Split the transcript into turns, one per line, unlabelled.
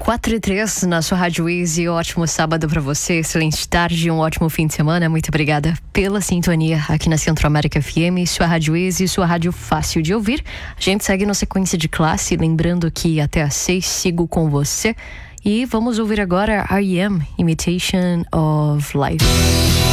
4h03 na sua Rádio Easy. Ótimo sábado pra você, excelente tarde, um ótimo fim de semana. Muito obrigada pela sintonia aqui na Centro-América FM, sua Rádio Easy, sua rádio fácil de ouvir. A gente segue na sequência de classe, lembrando que até às 6 sigo com você. E vamos ouvir agora R.E.M., Imitation of Life.